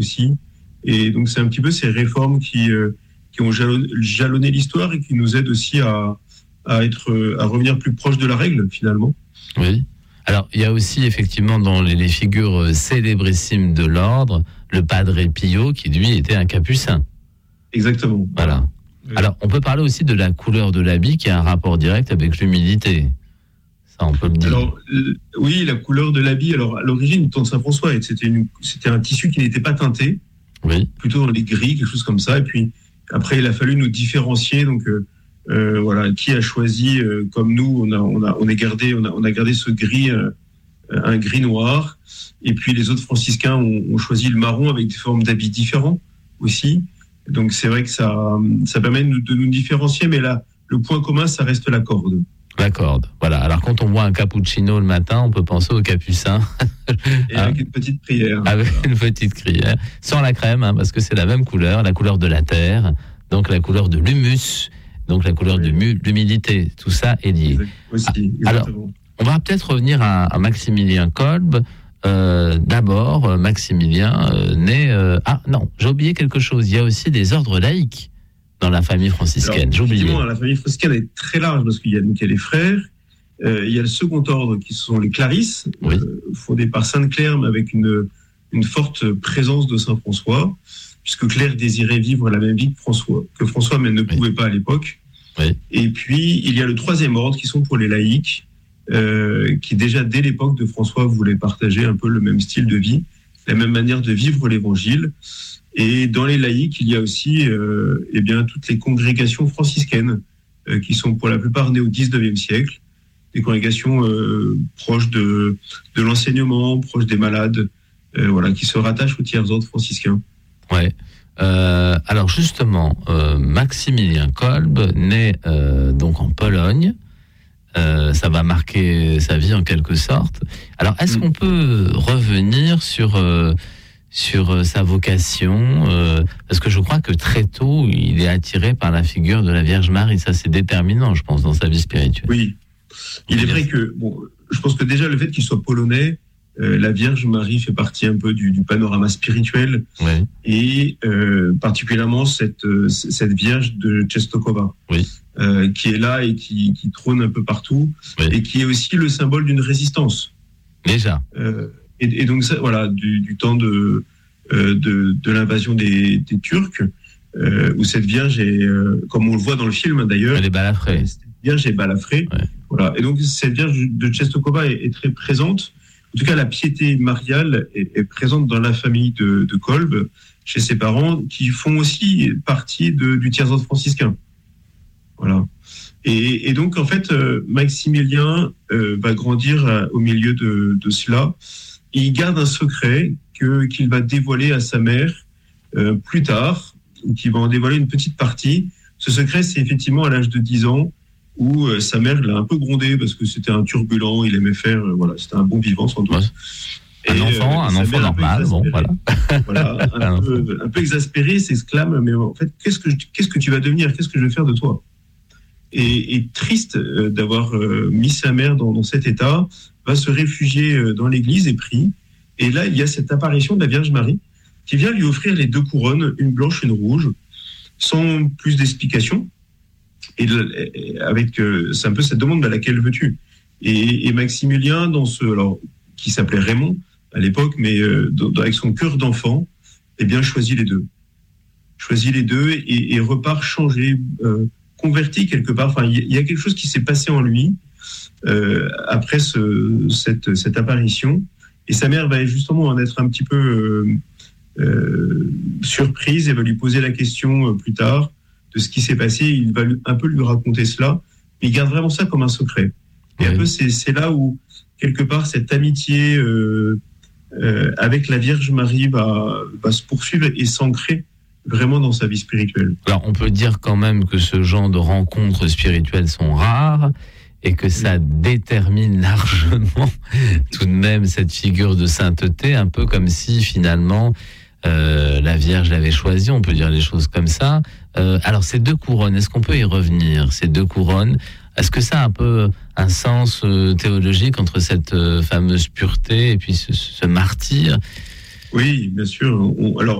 aussi. Et donc, c'est un petit peu ces réformes qui ont jalonné l'histoire et qui nous aident aussi à revenir plus proche de la règle, finalement. Oui. Alors, il y a aussi, effectivement, dans les figures célébrissimes de l'ordre, le Padre Pio, qui, lui, était un capucin. Exactement. Voilà. Oui. Alors, on peut parler aussi de la couleur de l'habit qui a un rapport direct avec l'humilité. Ça, on peut le dire. Alors, oui, la couleur de l'habit. Alors, à l'origine, le temps de Saint-François, c'était un tissu qui n'était pas teinté. Oui. Plutôt dans les gris, quelque chose comme ça. Et puis, après, il a fallu nous différencier. Donc, voilà, qui a choisi, comme nous, on a gardé ce gris, un gris noir. Et puis, les autres franciscains ont choisi le marron avec des formes d'habits différents aussi. Donc, c'est vrai que ça permet de nous différencier. Mais là, le point commun, ça reste la corde. La corde, voilà. Alors, quand on boit un cappuccino le matin, on peut penser au capucin. Et avec une petite prière. Avec une petite prière. Sans la crème, parce que c'est la même couleur, la couleur de la terre, donc la couleur de l'humus, donc la couleur de l'humidité. Tout ça est lié. Aussi, alors, on va peut-être revenir à Maximilien Kolbe. D'abord, Maximilien né... Ah non, j'ai oublié quelque chose. Il y a aussi des ordres laïques dans la famille franciscaine. J'ai oublié. La famille franciscaine est très large parce qu'il y a les frères. Il y a le second ordre qui sont les Clarisses, oui. Fondés par Sainte Claire, mais avec une forte présence de Saint François, puisque Claire désirait vivre la même vie que François, mais ne pouvait pas à l'époque. Oui. Et puis, il y a le troisième ordre qui sont pour les laïcs, qui déjà dès l'époque de François voulaient partager un peu le même style de vie, la même manière de vivre l'évangile. Et dans les laïcs, il y a aussi toutes les congrégations franciscaines, qui sont pour la plupart nées au XIXe siècle, des congrégations proches de l'enseignement, proches des malades, qui se rattachent aux tiers-ordres franciscains. Ouais. Alors justement, Maximilien Kolbe naît donc en Pologne. Ça va marquer sa vie en quelque sorte. Alors, est-ce qu'on peut revenir sur sa vocation, parce que je crois que très tôt, il est attiré par la figure de la Vierge Marie. Ça, c'est déterminant, je pense, dans sa vie spirituelle. Oui. Il est vrai que, je pense que déjà, le fait qu'il soit polonais, la Vierge Marie fait partie un peu du panorama spirituel. Oui. Et particulièrement cette Vierge de Częstochowa, oui. Qui est là et qui trône un peu partout, oui. Et qui est aussi le symbole d'une résistance. Déjà. Et donc, ça, voilà, du temps de l'invasion des Turcs, où cette Vierge est, comme on le voit dans le film d'ailleurs, elle est balafrée. Cette Vierge est balafrée. Ouais. Voilà. Et donc, cette Vierge de Częstochowa est très présente. En tout cas, la piété mariale est présente dans la famille de Kolbe, chez ses parents, qui font aussi partie du tiers-ordre franciscain. Voilà. Et donc, en fait, Maximilien va grandir au milieu de cela. Et il garde un secret qu'il va dévoiler à sa mère plus tard, qu'il va en dévoiler une petite partie. Ce secret, c'est effectivement à l'âge de 10 ans, où sa mère l'a un peu grondé parce que c'était un turbulent, il aimait faire, c'était un bon vivant sans doute. Ouais. Un enfant normal, bon, voilà. Voilà, un peu exaspéré, s'exclame, mais en fait, qu'est-ce que tu vas devenir? Qu'est-ce que je vais faire de toi? Et triste d'avoir mis sa mère dans cet état, va se réfugier dans l'église et prie. Et là, il y a cette apparition de la Vierge Marie qui vient lui offrir les 2 couronnes, une blanche, une rouge, sans plus d'explication. Et avec c'est un peu cette demande, laquelle veux-tu? Et Maximilien, qui s'appelait Raymond à l'époque, mais avec son cœur d'enfant, choisit les deux. Choisit les deux et repart changé, converti quelque part. Enfin, il y a quelque chose qui s'est passé en lui après cette apparition. Et sa mère va justement en être un petit peu surprise et va lui poser la question plus tard de ce qui s'est passé. Il va un peu lui raconter cela. Mais il garde vraiment ça comme un secret. Et un peu, c'est là où, quelque part, cette amitié avec la Vierge Marie va se poursuivre et s'ancrer vraiment dans sa vie spirituelle. Alors, on peut dire quand même que ce genre de rencontres spirituelles sont rares et que ça détermine largement tout de même cette figure de sainteté, un peu comme si finalement la Vierge l'avait choisi, on peut dire les choses comme ça. Alors, ces 2 couronnes, est-ce qu'on peut y revenir? Ces 2 couronnes, est-ce que ça a un peu un sens théologique entre cette fameuse pureté et puis ce martyre? Oui, bien sûr. Alors,